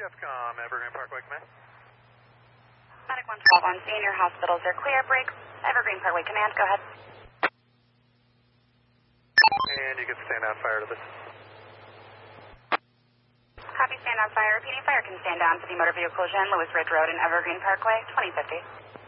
Jeffcom, Evergreen Parkway, command. Medic 112 on scene. Your hospitals are clear. Break. Evergreen Parkway, command. Go ahead. And you can stand on fire to this. Copy, stand on fire. Repeating, fire can stand down to the motor vehicle collision, Lewis Ridge Road and Evergreen Parkway, 2050.